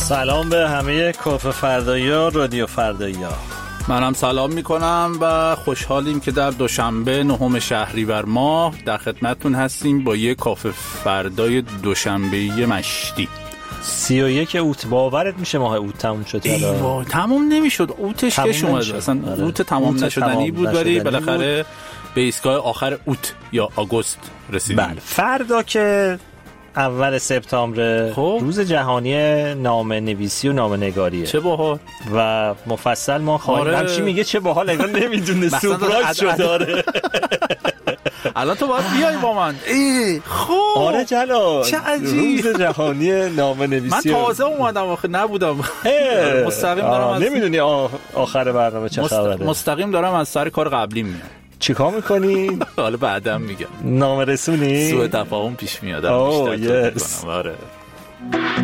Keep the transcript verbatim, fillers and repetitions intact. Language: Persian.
سلام به همه کافه فردایی ها، رادیو فردایی ها. منم سلام میکنم و خوشحالیم که در دوشنبه نهم شهریور ماه در خدمتتون هستیم با یه کافه فردای دوشنبه‌ای مشتی. سی و یک اوت باورت میشه ماه اوت تموم شد؟ ایوا تموم نمیشد، اوتش که اومد اصلا آره. اوت تمام نشدنی بود، ولی بالاخره به ایستگاه آخر اوت یا آگوست رسیدیم. بله، فردا که اول سپتامبر روز جهانی نامه نویسی و نامه نگاریه. چه باحال. و مفصل ما خواهیم آره. همچی میگه چه باحال، انگار نمیدونه سورپرایز شده. آره الان تو باید بیای با من. ای خب آره جلال، چه عجیب. روز جهانی نامه نویسی. من تازه اومدم آخه نبودم. مستقیم دارم از نمیدونی آخر برنامه چه خبره. مستقیم دارم از سر کار قبلی میام. چیکار میکنی؟ حالا بعدم میگم. نامه رسونی؟ سوء تفاهم پیش میاد. اوه یس. آره.